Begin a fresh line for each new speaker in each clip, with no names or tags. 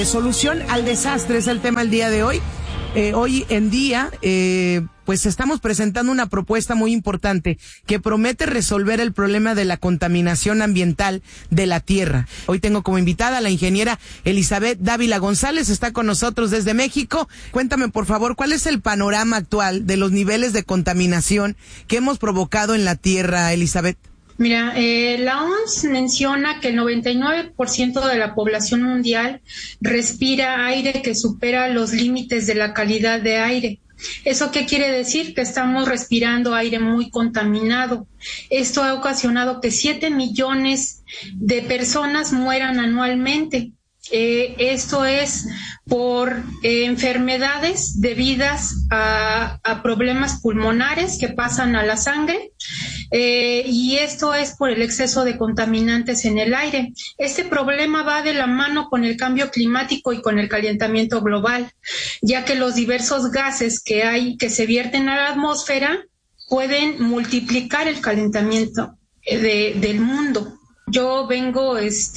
Solución al desastre es el tema el día de hoy. Hoy en día, pues estamos presentando una propuesta muy importante que promete resolver el problema de la contaminación ambiental de la tierra. Hoy tengo como invitada a la ingeniera Elizabeth Dávila González, está con nosotros desde México. Cuéntame, por favor, ¿cuál es el panorama actual de los niveles de contaminación que hemos provocado en la tierra, Elizabeth?
Mira, la OMS menciona que el 99% de la población mundial respira aire que supera los límites de la calidad de aire. ¿Eso qué quiere decir? Que estamos respirando aire muy contaminado. Esto ha ocasionado que 7 millones de personas mueran anualmente. Esto es por enfermedades debidas a problemas pulmonares que pasan a la sangre, y esto es por el exceso de contaminantes en el aire. Este problema va de la mano con el cambio climático y con el calentamiento global, ya que los diversos gases que hay que se vierten a la atmósfera pueden multiplicar el calentamiento del mundo. Yo vengo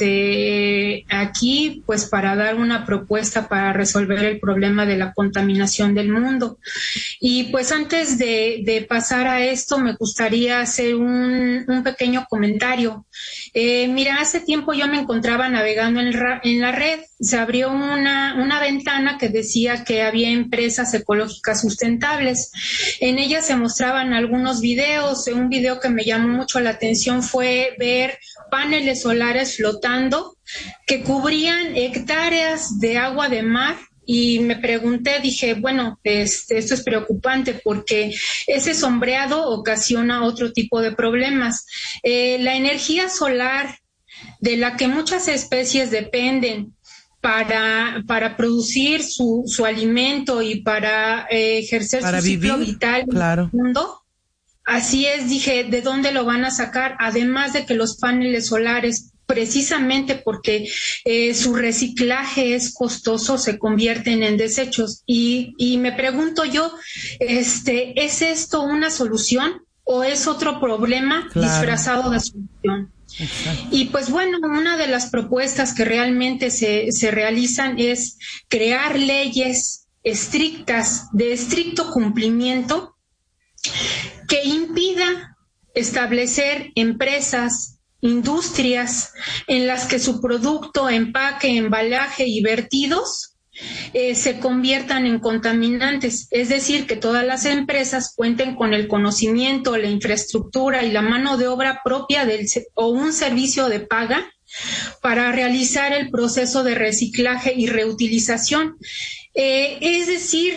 aquí pues para dar una propuesta para resolver el problema de la contaminación del mundo. Y pues antes de pasar a esto me gustaría hacer un pequeño comentario. Mira, hace tiempo yo me encontraba navegando en la red. Se abrió una ventana que decía que había empresas ecológicas sustentables. En ella se mostraban algunos videos. Un video que me llamó mucho la atención fue ver paneles solares flotando que cubrían hectáreas de agua de mar. Y me pregunté, dije, bueno, esto es preocupante porque ese sombreado ocasiona otro tipo de problemas. La energía solar de la que muchas especies dependen para producir su alimento y para ejercer su ciclo vital en el mundo. Así es, dije, ¿de dónde lo van a sacar? Además de que los paneles solares, precisamente porque su reciclaje es costoso, se convierten en desechos. Y me pregunto yo, ¿es esto una solución o es otro problema disfrazado de solución? Exacto. Y pues bueno, una de las propuestas que realmente se realizan es crear leyes estrictas, de estricto cumplimiento, que impida establecer empresas, industrias en las que su producto, empaque, embalaje y vertidos se conviertan en contaminantes. Es decir, que todas las empresas cuenten con el conocimiento, la infraestructura y la mano de obra propia o un servicio de paga para realizar el proceso de reciclaje y reutilización. Es decir,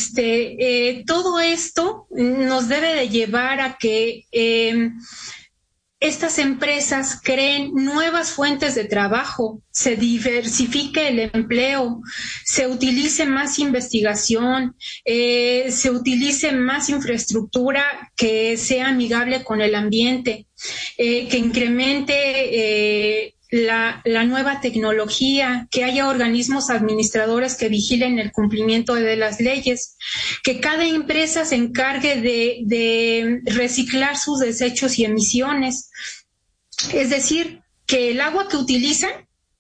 todo esto nos debe de llevar a que estas empresas creen nuevas fuentes de trabajo, se diversifique el empleo, se utilice más investigación, se utilice más infraestructura que sea amigable con el ambiente, que incremente la nueva tecnología, que haya organismos administradores que vigilen el cumplimiento de las leyes, que cada empresa se encargue de reciclar sus desechos y emisiones. Es decir, que el agua que utilizan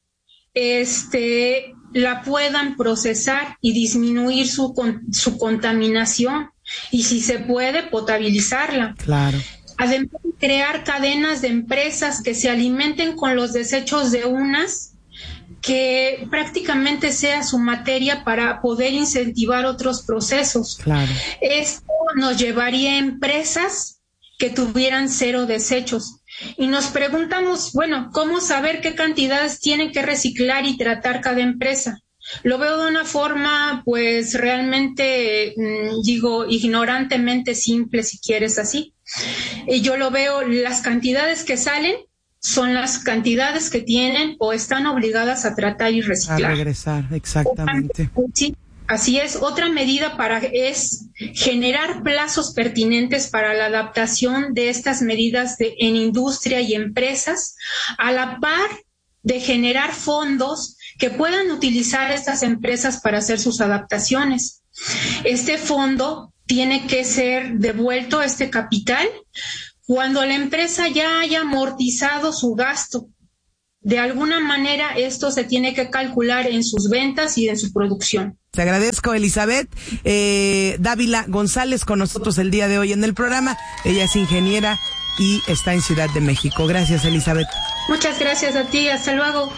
la puedan procesar y disminuir su contaminación, y si se puede, potabilizarla.
Claro.
Además de crear cadenas de empresas que se alimenten con los desechos de unas, que prácticamente sea su materia para poder incentivar otros procesos.
Claro.
Esto nos llevaría a empresas que tuvieran cero desechos. Y nos preguntamos, bueno, ¿cómo saber qué cantidades tienen que reciclar y tratar cada empresa? Lo veo de una forma, pues, realmente, ignorantemente simple, si quieres así. Y yo lo veo, las cantidades que salen son las cantidades que tienen o están obligadas a tratar y reciclar.
A regresar, exactamente.
Sí, así es. Otra medida es generar plazos pertinentes para la adaptación de estas medidas en industria y empresas, a la par de generar fondos que puedan utilizar estas empresas para hacer sus adaptaciones. Este fondo tiene que ser devuelto, este capital, cuando la empresa ya haya amortizado su gasto. de alguna manera esto se tiene que calcular en sus ventas y en su producción.
Te agradezco, Elizabeth Dávila González, con nosotros el día de hoy en el programa. Ella es ingeniera y está en Ciudad de México. Gracias, Elizabeth.
Muchas gracias a ti, hasta luego.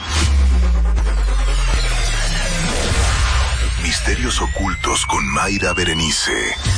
Misterios ocultos con Mayra Berenice.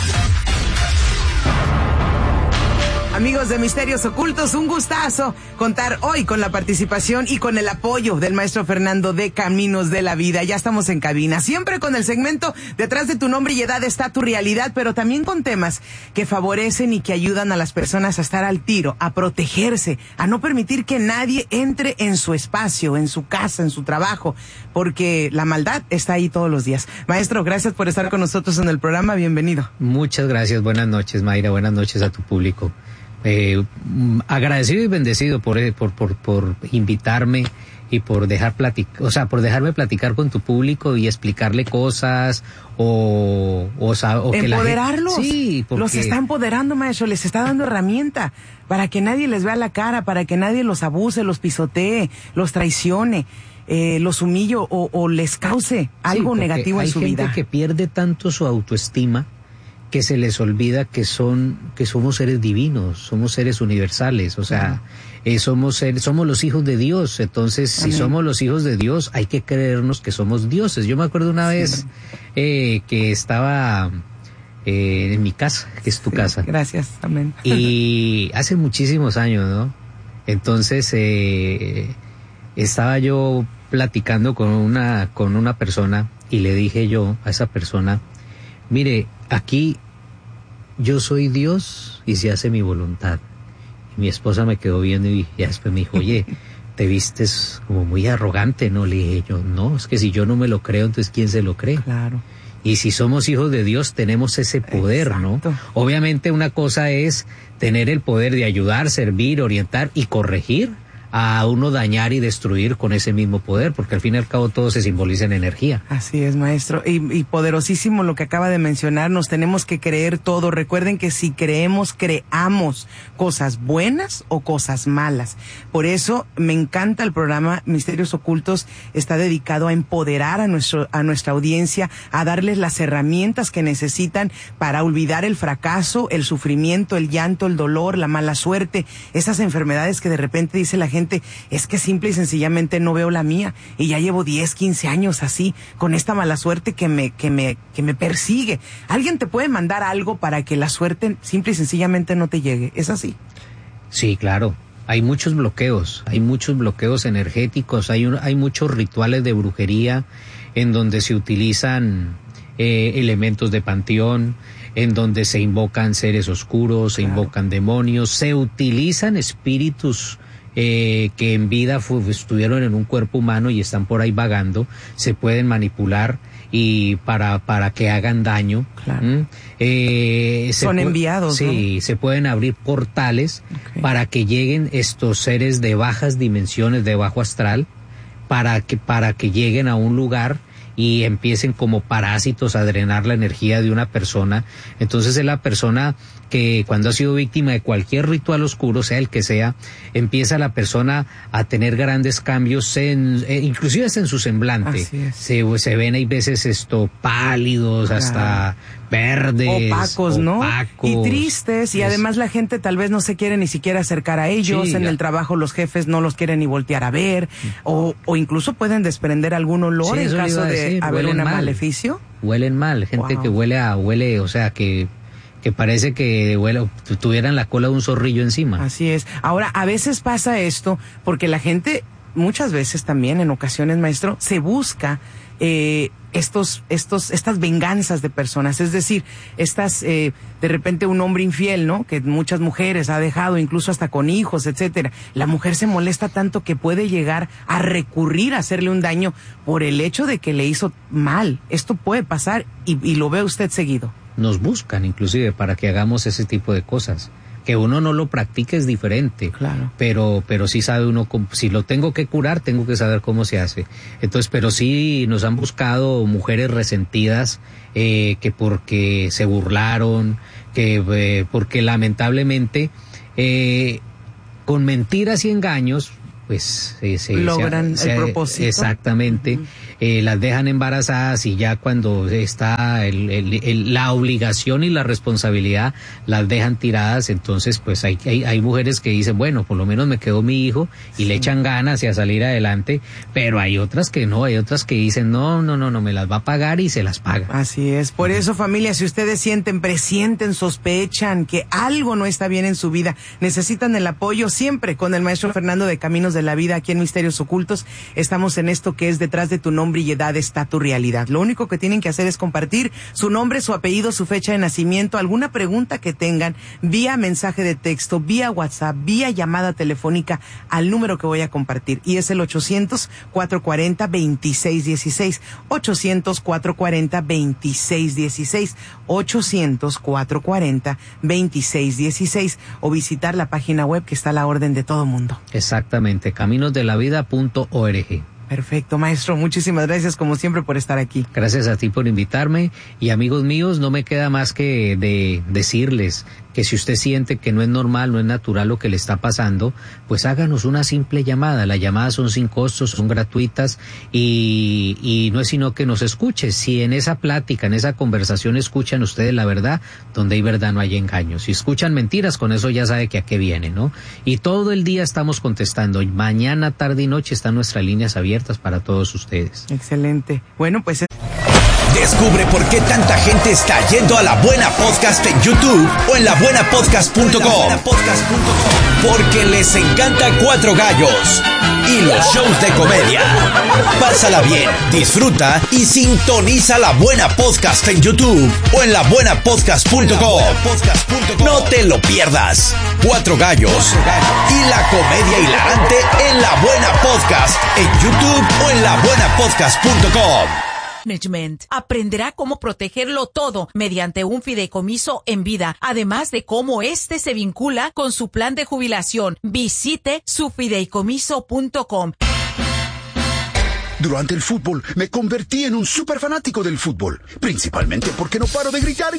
Amigos de Misterios Ocultos, un gustazo contar hoy con la participación y con el apoyo del maestro Fernando de Caminos de la Vida. Ya estamos en cabina, siempre con el segmento Detrás de tu nombre y edad está tu realidad, pero también con temas que favorecen y que ayudan a las personas a estar al tiro, a protegerse, a no permitir que nadie entre en su espacio, en su casa, en su trabajo, porque la maldad está ahí todos los días. Maestro, gracias por estar con nosotros en el programa, bienvenido.
Muchas gracias, buenas noches, Mayra, buenas noches a tu público. Agradecido y bendecido por invitarme y por dejarme platicar con tu público y explicarle cosas o
empoderarlos.
Que sí, porque
los está empoderando, maestro, les está dando herramienta para que nadie les vea la cara, para que nadie los abuse, los pisotee, los traicione, los humille o les cause algo negativo en su vida.
Hay gente que pierde tanto su autoestima que se les olvida que somos seres divinos, somos seres universales, o sea, somos los hijos de Dios. Entonces, si somos los hijos de Dios, hay que creernos que somos dioses. Yo me acuerdo una vez que estaba en mi casa, que es tu casa.
Gracias, amén.
Y hace muchísimos años, ¿no? Entonces, estaba yo platicando con una persona y le dije yo a esa persona, mire, aquí yo soy Dios y se hace mi voluntad. Y mi esposa me quedó viendo y después me dijo, oye, te vistes como muy arrogante, ¿no? Le dije yo, no, es que si yo no me lo creo, entonces ¿quién se lo cree?
Claro.
Y si somos hijos de Dios, tenemos ese poder, exacto, ¿no? Obviamente una cosa es tener el poder de ayudar, servir, orientar y corregir, a uno dañar y destruir con ese mismo poder, porque al fin y al cabo todo se simboliza en energía.
Así es, maestro, y poderosísimo lo que acaba de mencionar, nos tenemos que creer todo. Recuerden que si creemos, creamos cosas buenas o cosas malas. Por eso me encanta el programa Misterios Ocultos, está dedicado a empoderar a nuestra audiencia, a darles las herramientas que necesitan para olvidar el fracaso, el sufrimiento, el llanto, el dolor, la mala suerte, esas enfermedades que de repente dice la gente, es que simple y sencillamente no veo la mía y ya llevo 10, 15 años así, con esta mala suerte que me persigue. ¿Alguien te puede mandar algo para que la suerte simple y sencillamente no te llegue? ¿Es así?
Sí, claro. Hay muchos bloqueos energéticos, hay muchos rituales de brujería en donde se utilizan elementos de panteón, en donde se invocan seres oscuros, se invocan demonios, se utilizan espíritus que en vida estuvieron en un cuerpo humano y están por ahí vagando, se pueden manipular y para que hagan daño.
Claro. Son enviados,
sí, ¿no? Se pueden abrir portales para que lleguen estos seres de bajas dimensiones, de bajo astral, para que lleguen a un lugar y empiecen como parásitos a drenar la energía de una persona. Entonces es la persona que cuando ha sido víctima de cualquier ritual oscuro, sea el que sea, empieza la persona a tener grandes cambios, inclusive hasta en su semblante. Se ven, hay veces pálidos, hasta verdes,
opacos, ¿no? Y tristes, y además la gente tal vez no se quiere ni siquiera acercar a ellos, sí, en el trabajo los jefes no los quieren ni voltear a ver, o incluso pueden desprender algún olor en caso de haber un maleficio.
Huelen mal, gente que huele, o sea, que parece que tuvieran la cola de un zorrillo encima.
Así es. Ahora, a veces pasa esto porque la gente, muchas veces también, en ocasiones, maestro, se busca estas venganzas de personas, es decir, de repente un hombre infiel, ¿no? Que muchas mujeres ha dejado, incluso hasta con hijos, etcétera. La mujer se molesta tanto que puede llegar a recurrir a hacerle un daño por el hecho de que le hizo mal. Esto puede pasar y lo ve usted seguido.
Nos buscan inclusive para que hagamos ese tipo de cosas. Que uno no lo practique es diferente,
claro,
pero sí sabe uno, si lo tengo que curar, tengo que saber cómo se hace. Entonces, pero sí nos han buscado mujeres resentidas, que porque se burlaron, porque lamentablemente, con mentiras y engaños, pues
logran el propósito.
Exactamente. Las dejan embarazadas y ya cuando está la obligación y la responsabilidad, las dejan tiradas. Entonces pues hay mujeres que dicen, bueno, por lo menos me quedó mi hijo, y le echan ganas y a salir adelante, pero hay otras que no, hay otras que dicen, no, me las va a pagar, y se las paga.
Así es. Por eso, familia, si ustedes presienten, sospechan que algo no está bien en su vida, necesitan el apoyo, siempre con el maestro Fernando de Caminos de la Vida, aquí en Misterios Ocultos. Estamos en esto que es detrás de tu nombre y edad está tu realidad. Lo único que tienen que hacer es compartir su nombre, su apellido, su fecha de nacimiento, alguna pregunta que tengan, vía mensaje de texto, vía WhatsApp, vía llamada telefónica al número que voy a compartir, y es el 800-440-2616, 800-440-2616, 800-440-2616, o visitar la página web que está a la orden de todo mundo.
Exactamente, caminosdelavida.org.
Perfecto, maestro. Muchísimas gracias, como siempre, por estar aquí.
Gracias a ti por invitarme. Y amigos míos, no me queda más que de decirles que si usted siente que no es normal, no es natural lo que le está pasando, pues háganos una simple llamada. Las llamadas son sin costos, son gratuitas, y no es sino que nos escuche. Si en esa plática, en esa conversación escuchan ustedes la verdad, donde hay verdad no hay engaño. Si escuchan mentiras, con eso ya sabe que a qué viene, ¿no? Y todo el día estamos contestando. Mañana, tarde y noche están nuestras líneas abiertas para todos ustedes.
Excelente. Bueno, pues...
Descubre por qué tanta gente está yendo a La Buena Podcast en YouTube o en labuenapodcast.com. Porque les encanta Cuatro Gallos y los shows de comedia. Pásala bien, disfruta y sintoniza La Buena Podcast en YouTube o en labuenapodcast.com. No te lo pierdas. Cuatro Gallos y la comedia hilarante en La Buena Podcast en YouTube o en labuenapodcast.com.
Management. Aprenderá cómo protegerlo todo mediante un fideicomiso en vida, además de cómo este se vincula con su plan de jubilación. Visite sufideicomiso.com.
Durante el fútbol me convertí en un súper fanático del fútbol, principalmente porque no paro de gritar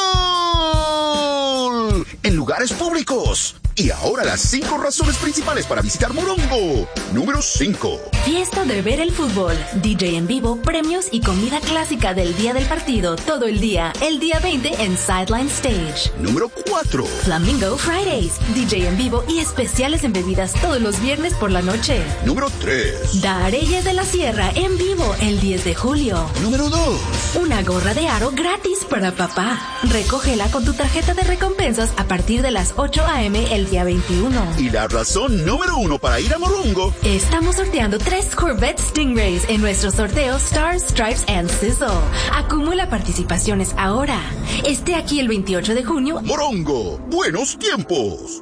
¡Gol! En lugares públicos. Y ahora las 5 razones principales para visitar Morongo. Número 5.
Fiesta de ver el fútbol, DJ en vivo, premios y comida clásica del día del partido, todo el día, el día 20 en Sideline Stage.
Número 4.
Flamingo Fridays, DJ en vivo y especiales en bebidas todos los viernes por la noche.
Número 3.
Dareyes de la Sierra en vivo el 10 de julio.
Número 2.
Una gorra de aro gratis para papá. Recógela con tu tarjeta de recompensas a partir de las 8 a.m. el día 21.
Y la razón número 1 para ir a Morongo.
Estamos sorteando 3 Corvette Stingrays en nuestro sorteo Stars, Stripes and Sizzle. Acumula participaciones ahora. Esté aquí el 28 de junio.
Morongo, buenos tiempos.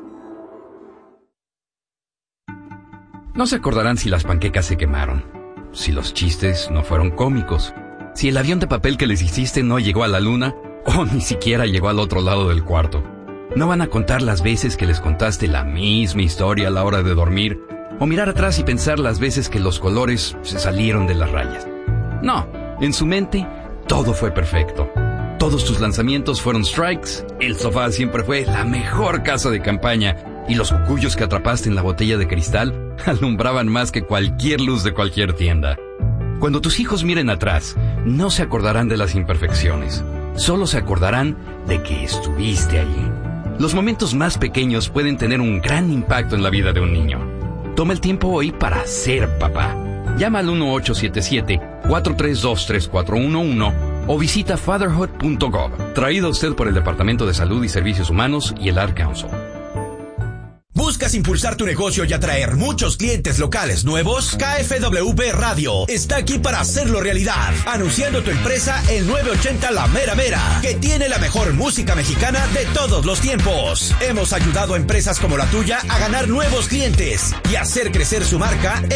No se acordarán si las panquecas se quemaron, si los chistes no fueron cómicos, si el avión de papel que les hiciste no llegó a la luna o ni siquiera llegó al otro lado del cuarto. No van a contar las veces que les contaste la misma historia a la hora de dormir, o mirar atrás y pensar las veces que los colores se salieron de las rayas. No, en su mente todo fue perfecto. Todos tus lanzamientos fueron strikes, el sofá siempre fue la mejor casa de campaña, y los cucuyos que atrapaste en la botella de cristal alumbraban más que cualquier luz de cualquier tienda. Cuando tus hijos miren atrás, no se acordarán de las imperfecciones, solo se acordarán de que estuviste allí. Los momentos más pequeños pueden tener un gran impacto en la vida de un niño. Toma el tiempo hoy para ser papá. Llama al 1877-432-3411 o visita fatherhood.gov. Traído a usted por el Departamento de Salud y Servicios Humanos y el Ad Council.
¿Buscas impulsar tu negocio y atraer muchos clientes locales nuevos? KFWB Radio está aquí para hacerlo realidad. Anunciando tu empresa en 980 La Mera Mera, que tiene la mejor música mexicana de todos los tiempos. Hemos ayudado a empresas como la tuya a ganar nuevos clientes y hacer crecer su marca